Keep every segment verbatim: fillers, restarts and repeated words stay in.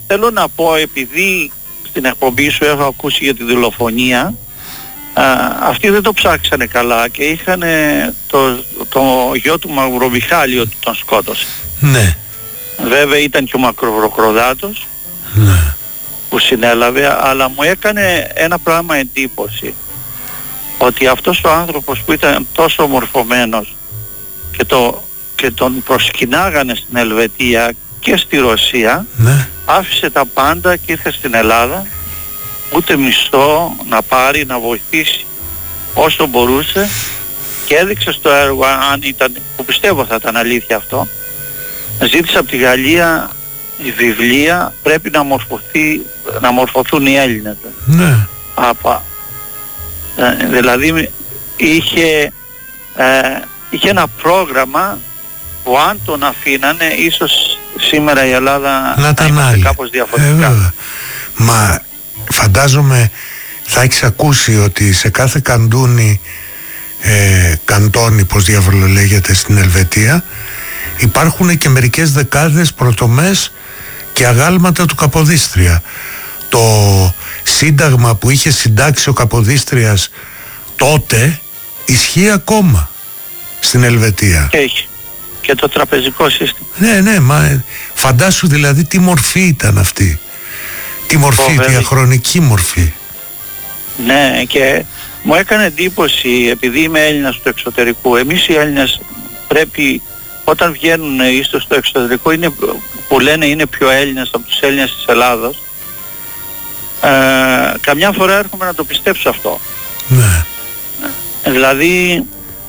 θέλω να πω, επειδή στην εκπομπή σου έχω ακούσει για τη δολοφονία, α, αυτοί δεν το ψάξανε καλά και είχαν το, το γιο του Μαυρομιχάλη ότι τον σκότωσε. Ναι. Βέβαια ήταν και ο Μακροβροκροδάτος, ναι, που συνέλαβε, αλλά μου έκανε ένα πράγμα εντύπωση, ότι αυτός ο άνθρωπος που ήταν τόσο μορφωμένος και, το, και τον προσκυνάγανε στην Ελβετία και στη Ρωσία, ναι, άφησε τα πάντα και ήρθε στην Ελλάδα, ούτε μισθό να πάρει, να βοηθήσει όσο μπορούσε, και έδειξε στο έργο, αν ήταν, που πιστεύω θα ήταν αλήθεια αυτό, ζήτησε από τη Γαλλία η βιβλία «Πρέπει να, μορφωθεί, να μορφωθούν οι Έλληνες». Ναι. Από, ε, δηλαδή είχε, ε, είχε ένα πρόγραμμα που αν τον αφήνανε ίσως σήμερα η Ελλάδα να ήταν άλλη, κάπως διαφορετικά. Ε, Μα φαντάζομαι θα έχεις ακούσει ότι σε κάθε καντούνι, ε, καντόνι πως διάβολο λέγεται στην Ελβετία, υπάρχουν και μερικές δεκάδες προτομές και αγάλματα του Καποδίστρια. Το σύνταγμα που είχε συντάξει ο Καποδίστριας τότε ισχύει ακόμα στην Ελβετία. Και έχει και το τραπεζικό σύστημα. Ναι, ναι, μα φαντάσου δηλαδή τι μορφή ήταν αυτή. Τι μορφή, Φοβερή. διαχρονική μορφή. Ναι, και μου έκανε εντύπωση, επειδή είμαι Έλληνας του εξωτερικού, εμείς οι Έλληνες πρέπει, όταν βγαίνουν ίσως στο εξωτερικό, είναι, που λένε είναι πιο Έλληνες από τους Έλληνες της Ελλάδος, ε, καμιά φορά έρχομαι να το πιστέψω αυτό. Ναι. Δηλαδή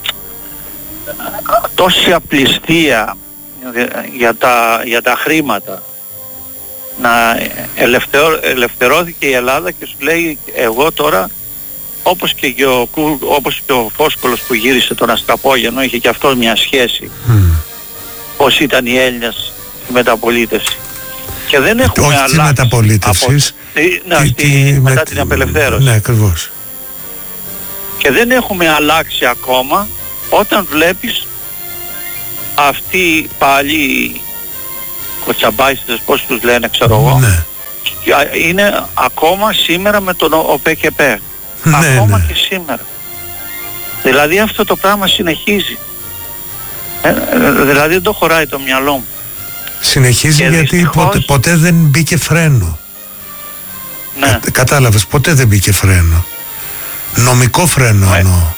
τόση απληστία για τα, για τα χρήματα, να ελευθερώ, ελευθερώθηκε η Ελλάδα και σου λέει εγώ τώρα, όπως και, ο, όπως και ο Φόσκολος που γύρισε τον Αστραπόγενο, είχε και αυτό μια σχέση mm. πως ήταν οι Έλληνες στη μεταπολίτευση, και δεν έχουμε όχι αλλάξει. Όχι τη μεταπολίτευσης, από, τη, τη, μετά με, την απελευθέρωση. Ναι, ακριβώς. Και δεν έχουμε αλλάξει ακόμα, όταν βλέπεις αυτοί πάλι κοτσαμπάιστες, πώς τους λένε, ξέρω εγώ, ναι. είναι ακόμα σήμερα με τον ΟΠΕΚΕΠ. Ναι, ακόμα ναι. και σήμερα. Δηλαδή αυτό το πράγμα συνεχίζει. Ε, δηλαδή δεν το χωράει το μυαλό μου. Συνεχίζει και γιατί δυστυχώς, ποτέ, ποτέ δεν μπήκε φρένο. Ναι. Κα, κατάλαβες, ποτέ δεν μπήκε φρένο. Νομικό φρένο ε. εννοώ.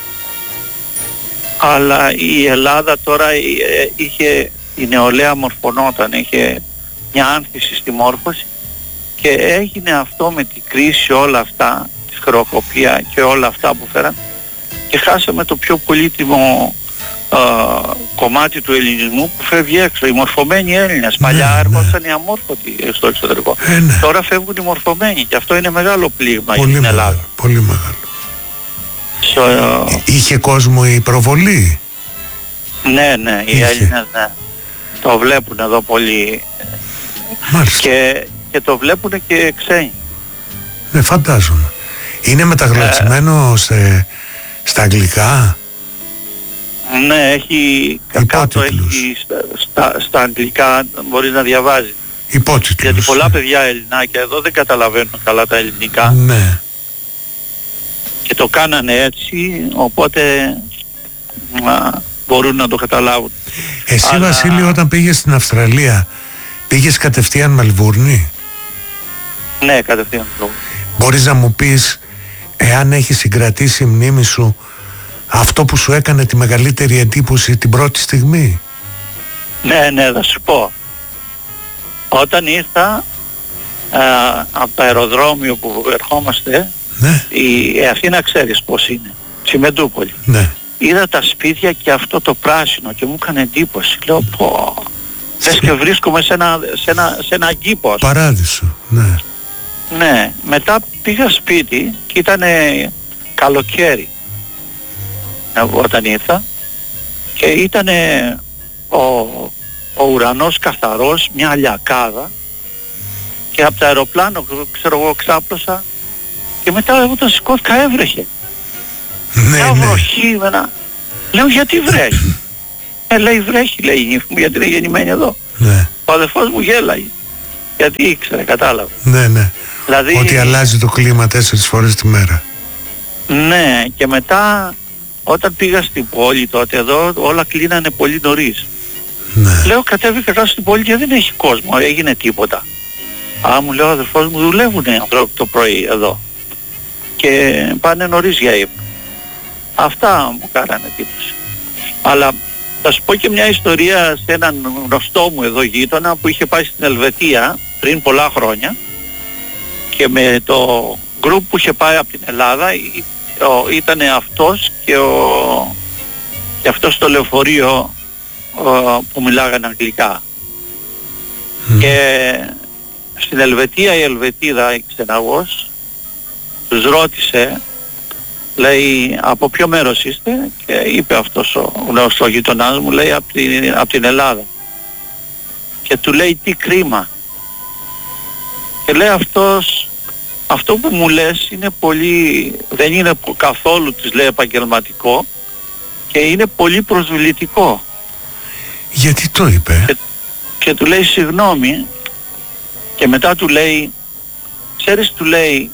Αλλά η Ελλάδα τώρα είχε, η νεολαία μορφωνόταν, είχε μια άνθηση στη μόρφωση, και έγινε αυτό με την κρίση, όλα αυτά, τη χρεοκοπία και όλα αυτά που φέραν, και χάσαμε το πιο πολύτιμο α, κομμάτι του ελληνισμού που φεύγει έξω. Οι μορφωμένοι Έλληνες. Ναι, παλιά ναι. έρχονταν οι αμόρφωτοι στο εξωτερικό. Ε, ναι. Τώρα φεύγουν οι μορφωμένοι, και αυτό είναι μεγάλο πλήγμα πολύ για την Ελλάδα. Μεγάλο, πολύ μεγάλο. So, είχε κόσμο η προβολή. Ναι, ναι, οι Έλληνες ναι. το βλέπουν εδώ πολύ. Μάλιστα. Και, και το βλέπουν και ξένοι. Ναι, φαντάζομαι. Είναι μεταγλωτσμένο ε, σε, στα αγγλικά. Ναι, έχει κάτω, έχει στα, στα, στα αγγλικά μπορείς να διαβάζεις. Υπότιτλους. Γιατί πολλά παιδιά Ελληνάκια εδώ δεν καταλαβαίνουν καλά τα ελληνικά. Ναι. Και το κάνανε έτσι, οπότε α, μπορούν να το καταλάβουν. Εσύ Αλλά... Βασίλη, όταν πήγες στην Αυστραλία, πήγες κατευθείαν Μελβούρνη? Ναι, κατευθείαν. Μπορείς να μου πεις, εάν έχει συγκρατήσει η μνήμη σου, αυτό που σου έκανε τη μεγαλύτερη εντύπωση την πρώτη στιγμή? Ναι, ναι, θα σου πω. Όταν ήρθα α, από το αεροδρόμιο που ερχόμαστε, ναι. η Αθήνα ξέρεις πώς είναι, Τσιμεντούπολη. Ναι. Είδα τα σπίτια και αυτό το πράσινο και μου έκανε εντύπωση. Λέω πω, θες και βρίσκομαι σε ένα, σε ένα, σε ένα κήπο. Παράδεισο, ναι. Ναι, μετά πήγα σπίτι και ήταν καλοκαίρι όταν ήρθα, και ήταν ο, ο ουρανός καθαρός, μια λιακάδα, και από το αεροπλάνο, ξέρω εγώ, ξάπλωσα, και μετά όταν σηκώθηκα έβρεχε. Ναι, μια ναι. βροχή, ένα... λέω γιατί βρέχει? ε, λέει βρέχει, λέει η νύφη μου, γιατί είναι γεννημένη εδώ. Ναι. Ο αδερφός μου γέλαγε. Γιατί ήξερε, κατάλαβε. Ναι, ναι. Δηλαδή, ότι αλλάζει το κλίμα τέσσερις φορές τη μέρα. Ναι, και μετά όταν πήγα στην πόλη τότε εδώ όλα κλείνανε πολύ νωρίς. Ναι. Λέω κατέβηκα κάτω στην πόλη και δεν έχει κόσμο, έγινε τίποτα. Α, μου λέει ο αδερφός μου, δουλεύουνε ανθρώποι το πρωί εδώ και πάνε νωρίς για ύπνο. Αυτά μου κάνανε εντύπωση. Αλλά θα σου πω και μια ιστορία σε έναν γνωστό μου εδώ γείτονα που είχε πάει στην Ελβετία πριν πολλά χρόνια και με το γκρουπ που είχε πάει από την Ελλάδα ήταν αυτός και, ο, και αυτός στο λεωφορείο ο, που μιλάγανε αγγλικά. Mm. Και στην Ελβετία η Ελβετίδα, η ξεναγός, τους ρώτησε, λέει, από ποιο μέρος είστε, και είπε αυτός ο γνωστός γειτονάς μου, λέει, από την, από την Ελλάδα. Και του λέει, τι κρίμα. Και λέει αυτός, αυτό που μου λες είναι πολύ, δεν είναι καθόλου, της λέει, επαγγελματικό και είναι πολύ προσβλητικό. Γιατί το είπε? Και, και του λέει συγγνώμη και μετά του λέει, ξέρεις, του λέει,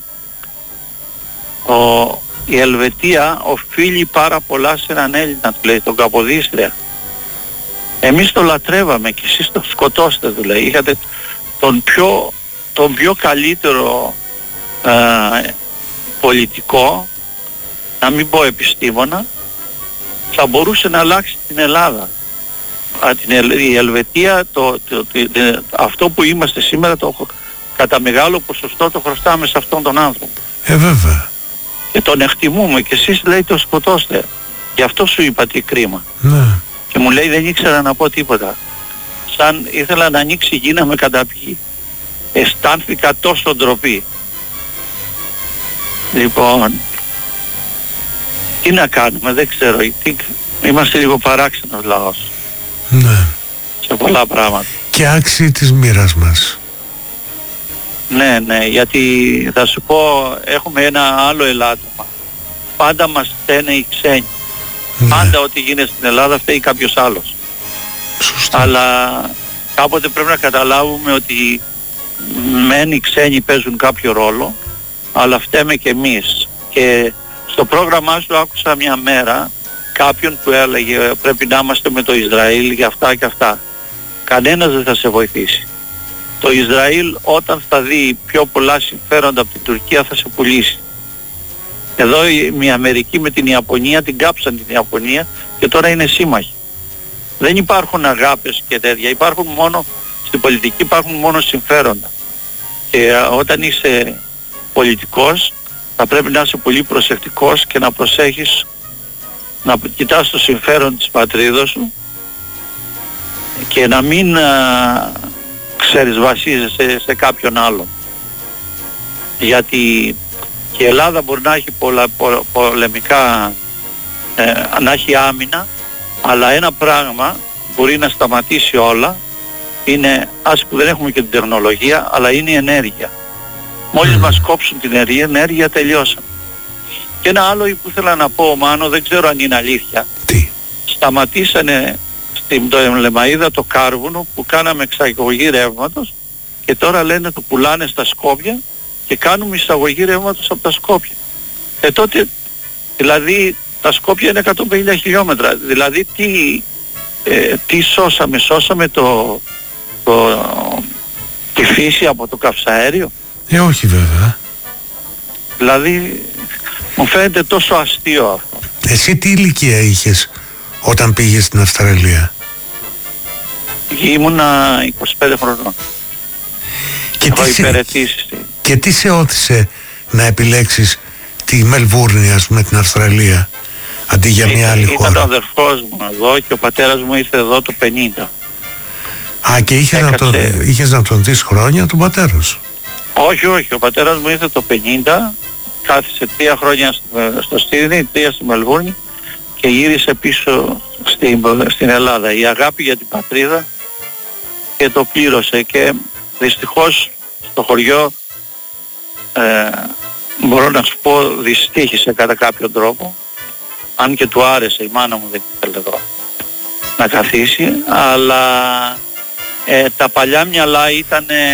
ο, η Ελβετία οφείλει πάρα πολλά σε έναν Έλληνα, του λέει, τον Καποδίστρια. Εμείς το λατρεύαμε και εσείς το σκοτώστε, του λέει. Είχατε τον πιο, τον πιο καλύτερο ε, πολιτικό, να μην πω επιστήμονα, θα μπορούσε να αλλάξει την Ελλάδα. Α, την Ελ, η Ελβετία, το, το, το, το, αυτό που είμαστε σήμερα, το, κατά μεγάλο ποσοστό το χρωστάμε σε αυτόν τον άνθρωπο. Ε, βέβαια. Και τον εκτιμούμε και εσείς, λέει, το σκοτώστε. Γι' αυτό σου είπα τι κρίμα. Ναι. Και μου λέει, δεν ήξερα να πω τίποτα. Σαν ήθελα να ανοίξει γη να με καταπιεί. Αισθάνθηκα τόσο ντροπή. Λοιπόν, τι να κάνουμε, δεν ξέρω. Τι, είμαστε λίγο παράξενος λαός. Ναι. Σε πολλά πράγματα. Και άξιοι της μοίρας μας. Ναι, ναι, γιατί θα σου πω, έχουμε ένα άλλο ελάττωμα. Πάντα μας φταίνε οι ξένοι. Ναι. Πάντα ό,τι γίνεται στην Ελλάδα φταίει κάποιος άλλος. Σωστά. Αλλά κάποτε πρέπει να καταλάβουμε ότι μεν οι ξένοι παίζουν κάποιο ρόλο, αλλά φταίμε και εμείς. Και στο πρόγραμμά σου άκουσα μια μέρα κάποιον που έλεγε πρέπει να είμαστε με το Ισραήλ για αυτά και αυτά. Κανένας δεν θα σε βοηθήσει. Το Ισραήλ όταν θα δει πιο πολλά συμφέροντα από την Τουρκία θα σε πουλήσει. Εδώ η Αμερική με την Ιαπωνία την κάψαν την Ιαπωνία και τώρα είναι σύμμαχοι. Δεν υπάρχουν αγάπες και τέτοια, υπάρχουν μόνο, στην πολιτική υπάρχουν μόνο συμφέροντα. Και όταν είσαι πολιτικός θα πρέπει να είσαι πολύ προσεκτικός και να προσέχεις να κοιτάς το συμφέρον της πατρίδος σου και να μην α, ξέρεις βασίζεσαι σε κάποιον άλλον. Γιατί και η Ελλάδα μπορεί να έχει πολλα, πο, πολεμικά, ε, να έχει άμυνα, αλλά ένα πράγμα μπορεί να σταματήσει όλα, είναι, ας που δεν έχουμε και την τεχνολογία, αλλά είναι η ενέργεια. Μόλις mm. μας κόψουν την ενέργεια τελειώσαμε. Και ένα άλλο που ήθελα να πω, Μάνο, δεν ξέρω αν είναι αλήθεια. Τι? Σταματήσανε στην Λεμαΐδα το κάρβουνο που κάναμε εξαγωγή ρεύματος και τώρα λένε το πουλάνε στα Σκόπια και κάνουμε εισαγωγή ρεύματος από τα Σκόπια. Ε τότε, δηλαδή τα Σκόπια είναι εκατόν πενήντα χιλιόμετρα. Δηλαδή τι, ε, τι σώσαμε, σώσαμε το, το, τη φύση από το καυσαέριο. Ε όχι βέβαια. Δηλαδή μου φαίνεται τόσο αστείο αυτό. Εσύ τι ηλικία είχες όταν πήγες στην Αυστραλία? Ήμουνα είκοσι πέντε χρονών. Και τι, σε... και τι σε όθησε να επιλέξεις τη Μελβούρνη, ας πούμε, την Αυστραλία, αντί για μια άλλη ήταν χώρα? Ήταν ο αδερφός μου εδώ και ο πατέρας μου ήρθε εδώ το πενήντα. Α, και είχες, Έκατσε... να, τον, είχες να τον δεις χρόνια τον πατέρα σου? Όχι, όχι, ο πατέρας μου ήρθε το πενήντα, κάθισε τρία χρόνια στο Σίδνεϊ, τρία στη Μελβούρνη και γύρισε πίσω στην, στην Ελλάδα. Η αγάπη για την πατρίδα και το πλήρωσε και δυστυχώς στο χωριό ε, μπορώ να σου πω δυστύχησε κατά κάποιον τρόπο, αν και του άρεσε, η μάνα μου δεν ήθελε εδώ να καθίσει, αλλά ε, τα παλιά μυαλά ήταν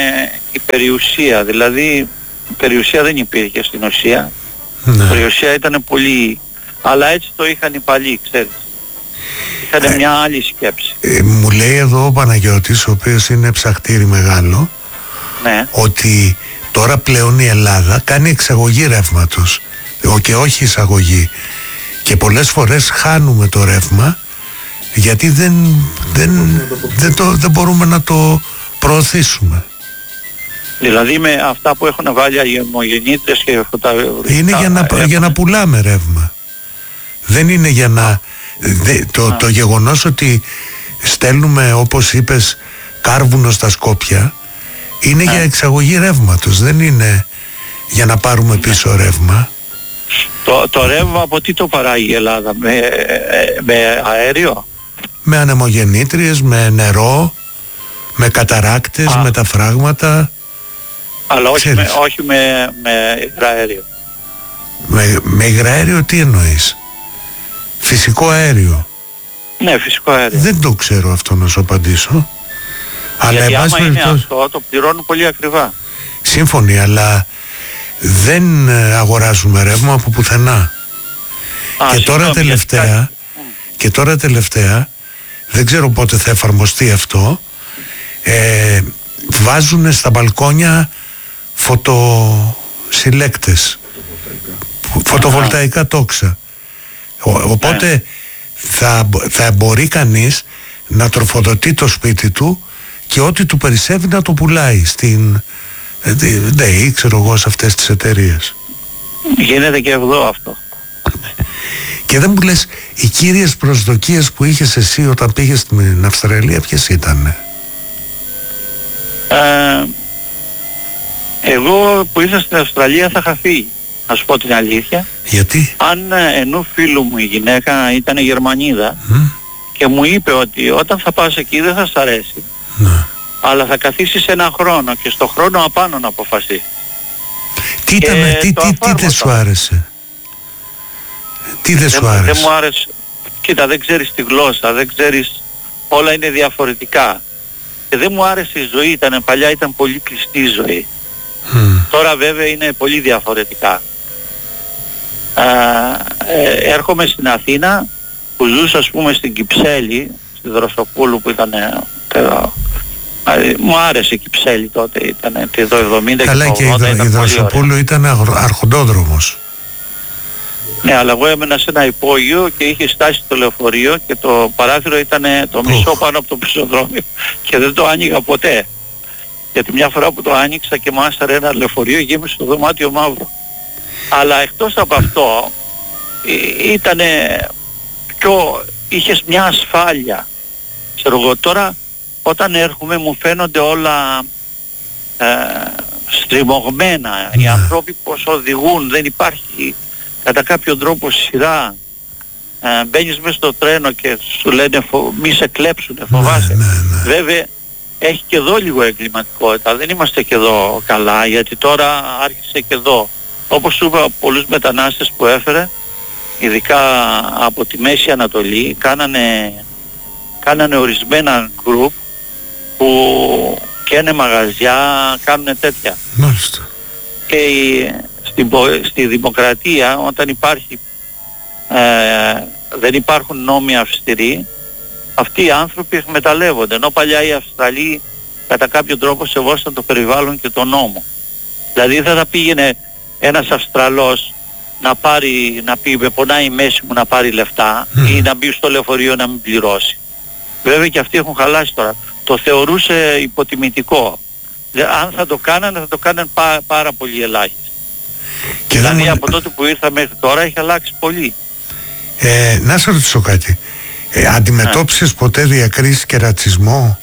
η περιουσία, δηλαδή η περιουσία δεν υπήρχε στην ουσία. Ναι. Η περιουσία ήταν πολύ, αλλά έτσι το είχαν οι παλιοί, ξέρεις. Είχαν ε, μια άλλη σκέψη. Ε, μου λέει εδώ ο Παναγιώτης, ο οποίος είναι ψαχτήρι μεγάλο, ναι, ότι τώρα πλέον η Ελλάδα κάνει εξαγωγή ρεύματος και όχι εισαγωγή, και πολλές φορές χάνουμε το ρεύμα γιατί δεν, δεν, δεν, το, δεν μπορούμε να το προωθήσουμε. Δηλαδή με αυτά που έχουν βάλει οι αιμογεννήτρες και φωτα... Είναι για να, έχουν... για να πουλάμε ρεύμα. Δεν είναι για να... Δε, το, το γεγονός ότι στέλνουμε, όπως είπες, κάρβουνο στα Σκόπια είναι για εξαγωγή ρεύματος. Δεν είναι για να πάρουμε πίσω ρεύμα. Το, το ρεύμα από τι το παράγει η Ελλάδα? Με, με αέριο? Με ανεμογεννήτριες, με νερό, με καταράκτες, Α. με τα φράγματα. Αλλά όχι με, όχι με, με υγραέριο. Με, με υγραέριο τι εννοείς? Φυσικό αέριο? Ναι, φυσικό αέριο. Δεν το ξέρω αυτό να σου απαντήσω. Γιατί αλλά άμα είναι περιπτώσει... αυτό το πληρώνουν πολύ ακριβά. Σύμφωνοι, αλλά δεν αγοράζουμε ρεύμα από πουθενά. Α, και τώρα τελευταία γιατί... και τώρα τελευταία δεν ξέρω πότε θα εφαρμοστεί αυτό, ε, βάζουν στα μπαλκόνια φωτοσυλλέκτες, φωτοβολταϊκά τόξα. Ο, οπότε ναι. θα, θα μπορεί κανείς να τροφοδοτεί το σπίτι του και ό,τι του περισσεύει να το πουλάει στην ΔΕΗ, ξέρω εγώ, σε αυτές τις εταιρείες. Γίνεται και εδώ αυτό. Και δεν μου λες, οι κύριες προσδοκίες που είχες εσύ όταν πήγες στην Αυστραλία ποιες ήτανε? Ε, εγώ που ήρθα στην Αυστραλία θα είχα φύγει, να σου πω την αλήθεια. Γιατί? Αν ενώ φίλου μου η γυναίκα ήταν Γερμανίδα mm. και μου είπε ότι όταν θα πας εκεί δεν θα σ' αρέσει, mm. αλλά θα καθίσεις ένα χρόνο και στο χρόνο απάνω να αποφασίσεις. Τι ήταν, τι, τι, τι δεν σου άρεσε? Τι δεν σου άρεσε? Δεν μου άρεσε. Κοίτα, δεν ξέρεις τη γλώσσα, δεν ξέρεις, όλα είναι διαφορετικά. Και δεν μου άρεσε η ζωή, ήταν, παλιά ήταν πολύ κλειστή η ζωή. Mm. Τώρα βέβαια είναι πολύ διαφορετικά. Α, ε, έρχομαι στην Αθήνα που ζούσα ας πούμε στην Κυψέλη, στη Δροσοπούλου που ήταν παιδά. Μου άρεσε η Κυψέλη τότε, ήταν το εβδομήντα. Καλά, και, και η, η Δροσοπούλου ήταν αρχοντόδρομος. Ναι, αλλά εγώ έμενα σε ένα υπόγειο και είχε στάσει το λεωφορείο και το παράθυρο ήταν το μισό πάνω από το πεζοδρόμιο και δεν το άνοιγα ποτέ. Γιατί μια φορά που το άνοιξα και μου άσαρε ένα λεωφορείο γέμισε το δωμάτιο μαύρο. Αλλά εκτός από αυτό ήτανε πιο, είχες μια ασφάλεια. Ξέρω εγώ, τώρα όταν έρχομαι μου φαίνονται όλα ε, στριμωγμένα. Οι άνθρωποι πως οδηγούν, δεν υπάρχει κατά κάποιο τρόπο σειρά. Ε, μπαίνεις μέσα στο τρένο και σου λένε φο... μη σε κλέψουνε, φοβάσαι. Ναι, ναι, ναι. Βέβαια έχει και εδώ λίγο εγκληματικότητα, δεν είμαστε και εδώ καλά, γιατί τώρα άρχισε και εδώ. Όπως σου είπα, πολλούς μετανάστες που έφερε, ειδικά από τη Μέση Ανατολή, κάνανε, κάνανε ορισμένα γκρουπ που καίνε μαγαζιά, κάνουν τέτοια. Μάλιστα. Και η, στη, στη δημοκρατία, όταν υπάρχει, ε, δεν υπάρχουν νόμοι αυστηροί, αυτοί οι άνθρωποι εκμεταλλεύονται, ενώ παλιά οι Αυστραλοί κατά κάποιο τρόπο σεβόσταν το περιβάλλον και τον νόμο. Δηλαδή δεν θα πήγαινε ένας Αυστραλός να πάρει, να πει με πονάει η μέση μου να πάρει λεφτά mm. ή να μπει στο λεωφορείο να μην πληρώσει. Βέβαια και αυτοί έχουν χαλάσει τώρα. Το θεωρούσε υποτιμητικό. Αν θα το κάνανε θα το κάνανε πά, πάρα πολύ ελάχιστα. Και δηλαδή δεν... από τότε που ήρθα μέχρι τώρα έχει αλλάξει πολύ. Ε, να σε ρωτήσω κάτι. Ε, αντιμετώπισες ποτέ διακρίσεις και ρατσισμό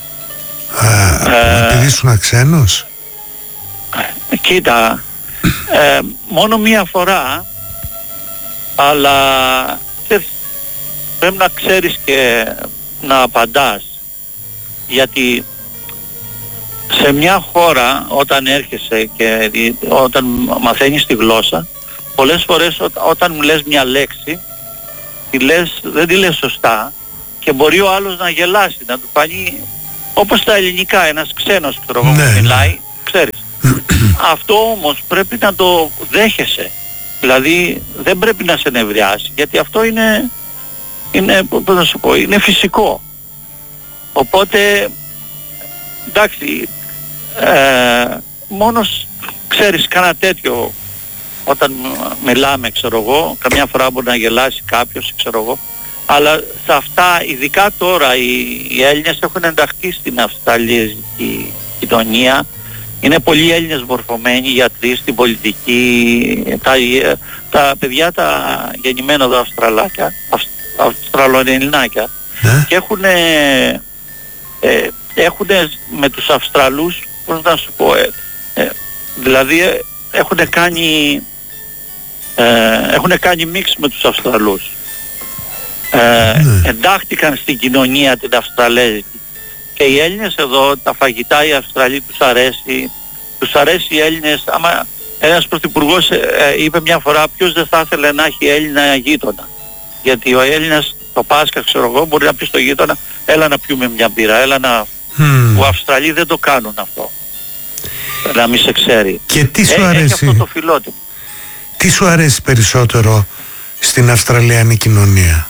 ε, επειδή ήσουν ξένος? Ε, κοίτα, ε, μόνο μία φορά, αλλά ξέρεις, πρέπει να ξέρεις και να απαντάς, γιατί σε μια χώρα όταν έρχεσαι και όταν μαθαίνεις τη γλώσσα, πολλές φορές ό, όταν μου λες μια λέξη τη λες, δεν τη λες σωστά και μπορεί ο άλλος να γελάσει, να του φανεί όπως τα ελληνικά, ένας ξένος ξέρω, ναι, μιλάει, ξέρεις. Αυτό όμως πρέπει να το δέχεσαι. Δηλαδή δεν πρέπει να σε νευριάσει, γιατί αυτό είναι, είναι, πώς να σου πω, είναι φυσικό. Οπότε, εντάξει, ε, μόνος, ξέρεις, κάνα τέτοιο, όταν μιλάμε, ξέρω εγώ, καμιά φορά μπορεί να γελάσει κάποιος, ξέρω εγώ, αλλά σε αυτά, ειδικά τώρα, οι, οι Έλληνες έχουν ενταχθεί στην αυστραλιαζική κοινωνία. Είναι πολλοί Έλληνες μορφωμένοι, γιατροί στην πολιτική, τα, τα παιδιά τα γεννημένα εδώ Αυστραλάκια, Αυστραλοελληνάκια, ναι. Και έχουν, ε, έχουν με τους Αυστραλούς, πώς να σου πω, ε, ε, δηλαδή ε, έχουν κάνει, ε, έχουν κάνει μίξ με τους Αυστραλούς. Ε, ναι. Εντάχθηκαν στην κοινωνία την Αυστραλέζικη. Και οι Έλληνες εδώ, τα φαγητά οι Αυστραλοί τους αρέσει, τους αρέσει οι Έλληνες. Άμα ένας πρωθυπουργός ε, ε, είπε μια φορά, ποιος δεν θα ήθελε να έχει Έλληνα γείτονα. Γιατί ο Έλληνας το Πάσχα, ξέρω εγώ, μπορεί να πει στο γείτονα, έλα να πιούμε μια μπύρα, έλα να... Mm. Οι Αυστραλοί δεν το κάνουν αυτό. Να μην σε ξέρει. Και τι σου ε, αρέσει, έχει αυτό το φιλότιμο. Τι σου αρέσει περισσότερο στην Αυστραλιανή κοινωνία?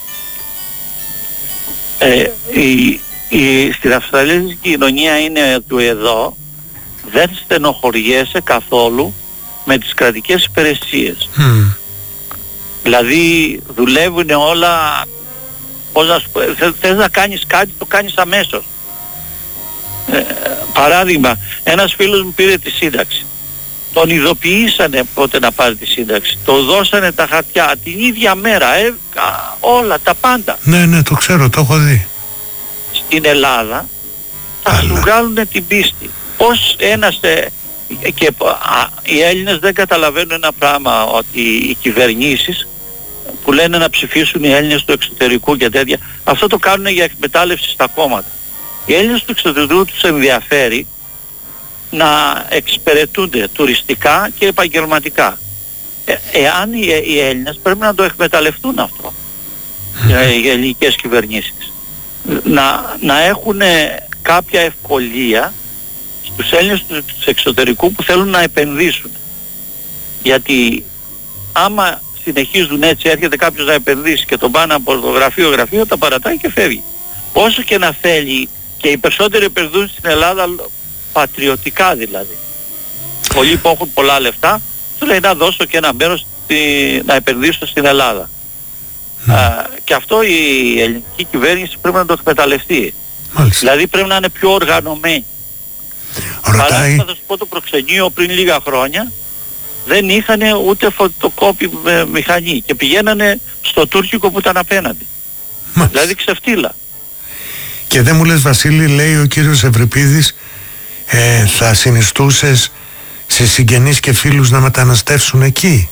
Ε, η, η, στην Αυστραλιανή κοινωνία είναι του εδώ, δεν στενοχωριέσαι καθόλου με τις κρατικές υπηρεσίες. Mm. Δηλαδή δουλεύουν όλα, πώς να σου πω, θες να κάνεις κάτι, το κάνεις αμέσως. Ε, παράδειγμα, ένας φίλος μου πήρε τη σύνταξη. Τον ειδοποιήσανε πότε να πάρει τη σύνταξη. Το δώσανε τα χαρτιά την ίδια μέρα, ε, όλα, τα πάντα. Ναι, ναι, το ξέρω, το έχω δει. Στην Ελλάδα θα σου βγάλουν την πίστη. Πώς ένας... Ε, και α, οι Έλληνες δεν καταλαβαίνουν ένα πράγμα, ότι οι κυβερνήσεις που λένε να ψηφίσουν οι Έλληνες του εξωτερικού και τέτοια, αυτό το κάνουν για εκμετάλλευση στα κόμματα. Οι Έλληνες του εξωτερικού τους ενδιαφέρει να εξυπηρετούνται τουριστικά και επαγγελματικά. Ε, εάν οι, οι Έλληνες πρέπει να το εκμεταλλευτούν αυτό, οι ελληνικές κυβερνήσεις, να, να έχουν κάποια ευκολία στους Έλληνες του εξωτερικού που θέλουν να επενδύσουν. Γιατί άμα συνεχίζουν έτσι, έρχεται κάποιος να επενδύσει και τον πάνε από το γραφείο γραφείο, τα παρατάει και φεύγει. Όσο και να θέλει, και οι περισσότεροι επενδύουν στην Ελλάδα πατριωτικά δηλαδή. Πολλοί που έχουν πολλά λεφτά, του λέει να δώσω και ένα μέρος στη, να επενδύσω στην Ελλάδα. Mm. Α, και αυτό η ελληνική κυβέρνηση πρέπει να το εκμεταλλευτεί. Μάλιστα. Δηλαδή πρέπει να είναι πιο οργανωμένη. Ρωτάει... Θα σου πω, το προξενείο πριν λίγα χρόνια δεν είχαν ούτε φωτοκόπη με μηχανή και πηγαίνανε στο τουρκικό που ήταν απέναντι. Μάλιστα. Δηλαδή ξεφτύλα. Και δεν μου λες, Βασίλη, λέει ο κύριος Ευρυπίδης, ε, θα συνιστούσες σε συγγενείς και φίλους να μεταναστεύσουν εκεί?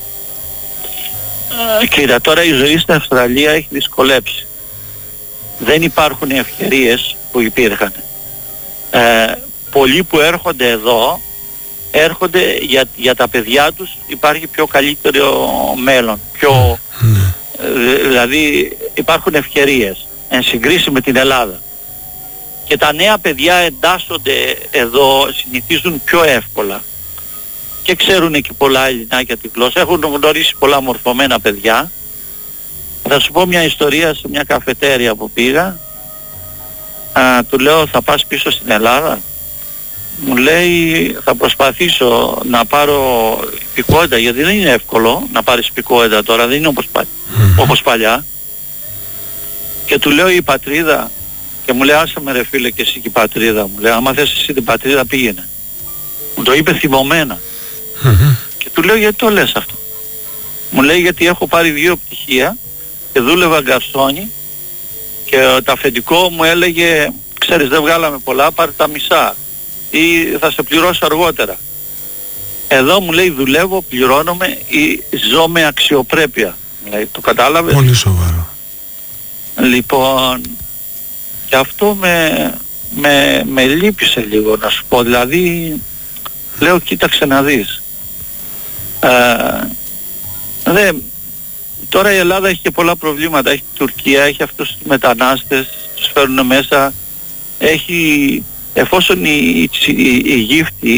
Ε, κοίτα, τώρα η ζωή στην Αυστραλία έχει δυσκολέψει. Δεν υπάρχουν οι ευκαιρίες που υπήρχαν. Ε, πολλοί που έρχονται εδώ έρχονται για, για τα παιδιά τους, υπάρχει πιο καλύτερο μέλλον, πιο, mm. ε, δηλαδή υπάρχουν ευκαιρίες εν συγκρίση με την Ελλάδα. Και τα νέα παιδιά εντάσσονται εδώ, συνηθίζουν πιο εύκολα και ξέρουν και πολλά ελληνάκια τη γλώσσα, έχουν γνωρίσει πολλά μορφωμένα παιδιά. Θα σου πω μια ιστορία σε μια καφετέρια που πήγα. Α, του λέω, θα πας πίσω στην Ελλάδα? Μου λέει, θα προσπαθήσω να πάρω υπηκότητα, γιατί δεν είναι εύκολο να πάρεις υπηκότητα τώρα, δεν είναι όπως, πα... mm-hmm. όπως παλιά. Και του λέω, η πατρίδα? Και μου λέει, άσε με ρε φίλε και εσύ και η πατρίδα. Μου λέει, άμα θες εσύ την πατρίδα πήγαινε. Μου το είπε θυμωμένα. Mm-hmm. Και του λέω, γιατί το λες αυτό? Μου λέει, γιατί έχω πάρει δύο πτυχία και δούλευα γκαρσόνι και το αφεντικό μου έλεγε, ξέρεις, δεν βγάλαμε πολλά, πάρε τα μισά ή θα σε πληρώσω αργότερα. Εδώ μου λέει, δουλεύω, πληρώνομαι ή ζω με αξιοπρέπεια. Λέει, το κατάλαβες? Πολύ σοβαρό. Λοιπόν, και αυτό με, με, με λύπησε λίγο, να σου πω. Δηλαδή, λέω, κοίταξε να δεις. Ε, δε, τώρα η Ελλάδα έχει και πολλά προβλήματα. Έχει την Τουρκία, έχει αυτούς τους μετανάστες, τους φέρνουν μέσα. Έχει, εφόσον οι, οι, οι Αιγύπτιοι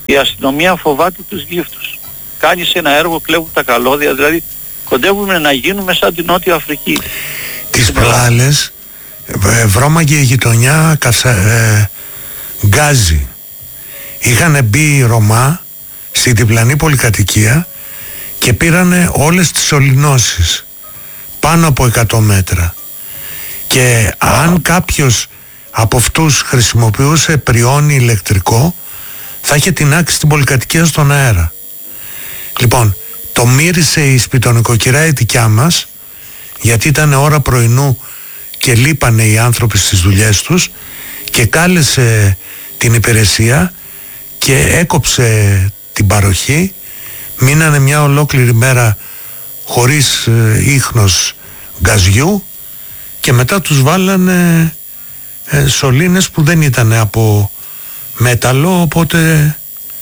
η αστυνομία φοβάται τους γύφτους. Κάνεις ένα έργο, κλέβουν τα καλώδια, δηλαδή κοντεύουμε να γίνουμε σαν την Νότια Αφρική. Τις προάλλες βρώμαγε η γειτονιά καυσα, ε, Γκάζι. Είχαν μπει οι Ρωμά στη διπλανή πολυκατοικία και πήρανε όλες τις σωληνώσεις πάνω από εκατό μέτρα, και αν κάποιος από αυτούς χρησιμοποιούσε πριόνι ηλεκτρικό θα είχε τινάξει την πολυκατοικία στον αέρα. Λοιπόν, το μύρισε η σπιτονικοκυρά η δικιά μας, γιατί ήταν ώρα πρωινού και λείπανε οι άνθρωποι στις δουλειές τους, και κάλεσε την υπηρεσία και έκοψε την παροχή. Μείνανε μια ολόκληρη μέρα χωρίς ε, ίχνος γκαζιού, και μετά τους βάλανε ε, σωλήνες που δεν ήταν από μέταλλο, οπότε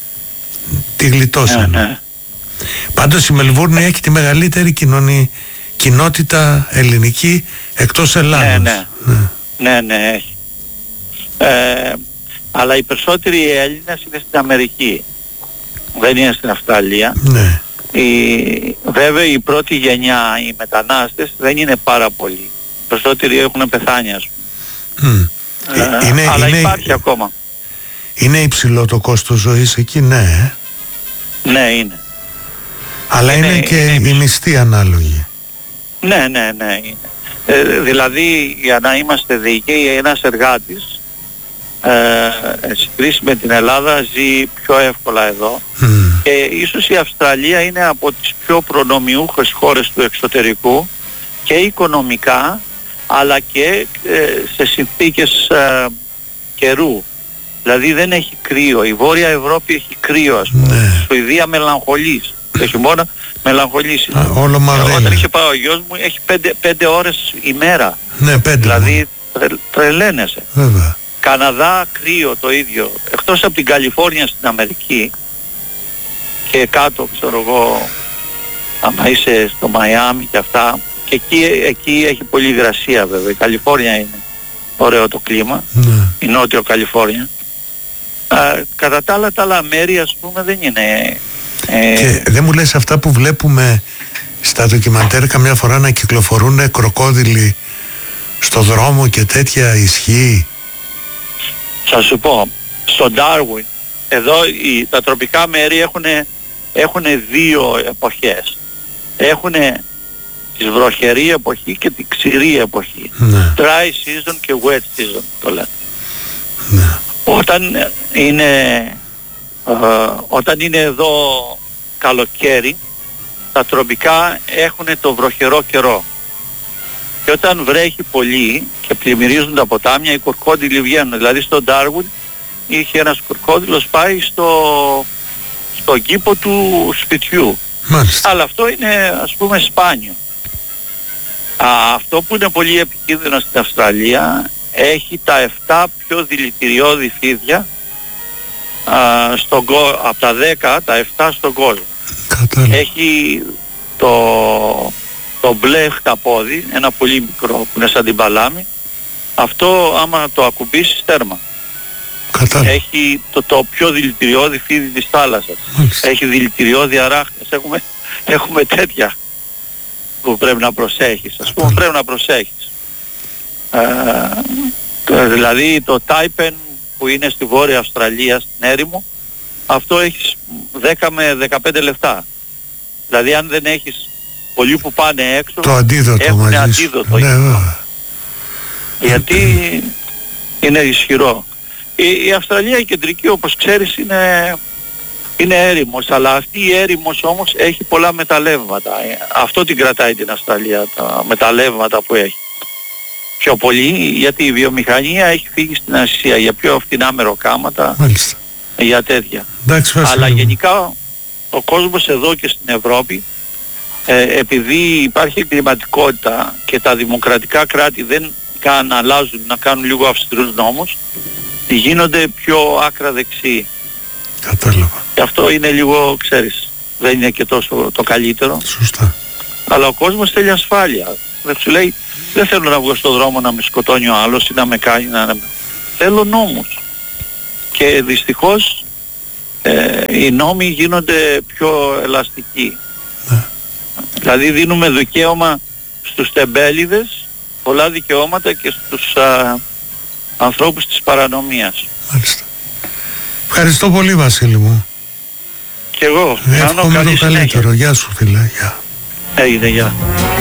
τη γλιτώσανε. Ναι, ναι. Πάντως η Μελβούρνη έχει τη μεγαλύτερη κοινωνή, κοινότητα ελληνική εκτός Ελλάδας. Ναι, ναι, ναι, ναι, ναι έχει. Ε, αλλά οι περισσότεροι Έλληνες είναι στην Αμερική, δεν είναι στην Αυστραλία. Ναι. Η, βέβαια η πρώτη γενιά, οι μετανάστες, δεν είναι πάρα πολλοί. Οι περισσότεροι έχουν πεθάνει, ας πούμε. Mm. Ε, είναι, αλλά είναι, υπάρχει ακόμα. Είναι υψηλό το κόστος ζωής εκεί, ναι. Ναι, είναι. Αλλά είναι, είναι και είναι η μισθή ανάλογη. Ναι, ναι, ναι, είναι. Ε, δηλαδή, για να είμαστε δίκαιοι, ένας εργάτης ε, συγκρίση με την Ελλάδα ζει πιο εύκολα εδώ. Mm. Και ίσως η Αυστραλία είναι από τις πιο προνομιούχες χώρες του εξωτερικού και οικονομικά, αλλά και ε, σε συνθήκες ε, καιρού. Δηλαδή δεν έχει κρύο. Η Βόρεια Ευρώπη έχει κρύο, ας πούμε. Ναι. Η Σουηδία μελαγχολείς. Το χειμώνα μελαγχολείς. Όλο μαυρίλα. Όταν είχε πάει ο γιος μου έχει πέντε, πέντε ώρες ημέρα. Ναι, πέντε. Δηλαδή τρε, τρελαίνεσαι. Βέβαια. Καναδά κρύο το ίδιο. Εκτός από την Καλιφόρνια στην Αμερική και κάτω, ξέρω εγώ, άμα είσαι στο Μαϊάμι και αυτά, και εκεί, εκεί έχει πολύ υγρασία βέβαια. Η Καλιφόρνια είναι ωραίο το κλίμα, ναι. Η Νότιο Καλιφόρνια. Α, κατά τα άλλα, τα άλλα μέρη, ας πούμε, δεν είναι... Ε... Και δεν μου λες αυτά που βλέπουμε στα ντοκιμαντέρ καμιά φορά να κυκλοφορούν κροκόδιλοι στο δρόμο και τέτοια, ισχύει? Θα σου πω, στο Darwin, εδώ οι, τα τροπικά μέρη έχουν έχουν δύο εποχές. Έχουν τη βροχερή εποχή και τη ξηρή εποχή. Ναι. Dry season και wet season το λένε. Ναι. Όταν είναι ε, όταν είναι εδώ καλοκαίρι, τα τροπικά έχουν το βροχερό καιρό. Και όταν βρέχει πολύ και πλημμυρίζουν τα ποτάμια, οι κουρκόδιλοι βγαίνουν. Δηλαδή στο Darwin είχε ένας κουρκόδιλος πάει στο, στον κήπο του σπιτιού. Μάλιστα. Αλλά αυτό είναι, ας πούμε, σπάνιο. Α, αυτό που είναι πολύ επικίνδυνο στην Αυστραλία, έχει τα εφτά πιο δηλητηριώδη φίδια α, στον, από τα δέκα, τα εφτά στον κόσμο. Κατάλαβα. Έχει το, το μπλε χταπόδι, ένα πολύ μικρό που είναι σαν την παλάμη. Αυτό άμα το ακουμπήσεις, τέρμα. Κατάλαβα. Έχει το, το πιο δηλητηριώδη φίδι της θάλασσας. Μάλιστα. Έχει δηλητηριώδη αράχνες. Έχουμε, έχουμε τέτοια που πρέπει να προσέχεις. Ας πούμε, πρέπει να προσέχεις. Ε, το, δηλαδή το Τάιπεν που είναι στη Βόρεια Αυστραλία, στην έρημο, αυτό έχει δέκα με δεκαπέντε λεπτά. Δηλαδή αν δεν έχεις πολλοί που πάνε έξω, το αντίδοτο έχουν αντίδοτο. Ναι, γιατί είναι ισχυρό. Η, η Αυστραλία η κεντρική, όπως ξέρεις, είναι, είναι έρημος, αλλά αυτή η έρημος όμως έχει πολλά μεταλλεύματα. Αυτό την κρατάει την Αυστραλία, τα μεταλλεύματα που έχει. Πιο πολύ, γιατί η βιομηχανία έχει φύγει στην Ασία για πιο φτηνά μεροκάματα. Μάλιστα. Για τέτοια. Εντάξει, αλλά γενικά ο κόσμος εδώ και στην Ευρώπη, ε, επειδή υπάρχει εγκληματικότητα και τα δημοκρατικά κράτη δεν καν αλλάζουν να κάνουν λίγο αυστηρούς νόμους, γίνονται πιο άκρα δεξιοί. Κατάλαβα. Και αυτό είναι λίγο, ξέρεις, δεν είναι και τόσο το καλύτερο. Σωστά. Αλλά ο κόσμος θέλει ασφάλεια. Δεν σου λέει, δεν θέλω να βγω στον δρόμο να με σκοτώνει ο άλλος ή να με κάνει να... Θέλω νόμους. Και δυστυχώς ε, οι νόμοι γίνονται πιο ελαστικοί. Ναι. Δηλαδή δίνουμε δικαίωμα στους τεμπέληδες, πολλά δικαιώματα και στους α, ανθρώπους της παρανομίας. Μάλιστα. Ευχαριστώ πολύ, Βασίλη μου. Και εγώ. Εύχομαι το καλύτερο. Γεια σου, φίλε. Γεια. Έγινε, γεια.